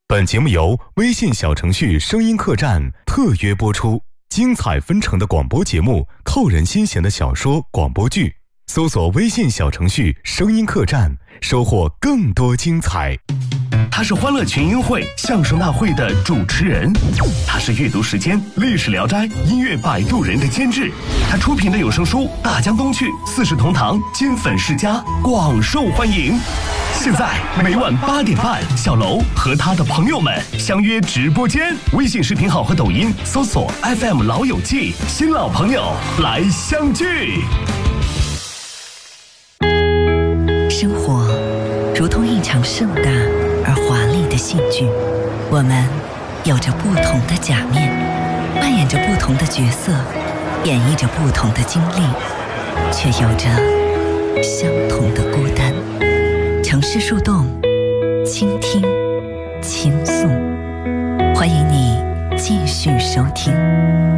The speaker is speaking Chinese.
本节目由微信小程序声音客栈特约播出，精彩纷呈的广播节目，扣人心弦的小说广播剧，搜索微信小程序声音客栈，收获更多精彩。 他是欢乐群英会相声大会的主持人，他是阅读时间历史聊斋音乐摆渡人的监制，他出品的有声书《大江东去》《四世同堂》《金粉世家》广受欢迎。现在每晚8点半，小楼和他的朋友们相约直播间，微信视频号和抖音搜索 FM 老友记，新老朋友来相聚。 生活如同一场盛大而华丽的戏剧，我们有着不同的假面，扮演着不同的角色，演绎着不同的经历，却有着相同的孤单。城市树洞，倾听，倾诉，欢迎你继续收听。